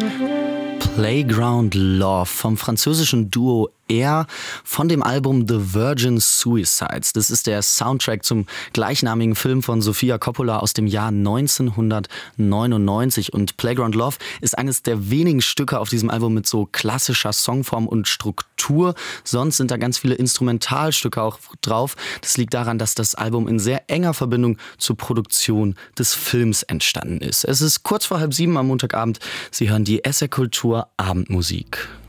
Playground Love vom französischen Duo Air von dem Album The Virgin Suicides. Das ist der Soundtrack zum gleichnamigen Film von Sofia Coppola aus dem Jahr 1999. Und Playground Love ist eines der wenigen Stücke auf diesem Album mit so klassischer Songform und Struktur. Sonst sind da ganz viele Instrumentalstücke auch drauf. Das liegt daran, dass das Album in sehr enger Verbindung zur Produktion des Films entstanden ist. Es ist kurz vor 6:30 am Montagabend. Sie hören die SR Kultur Abendmusik.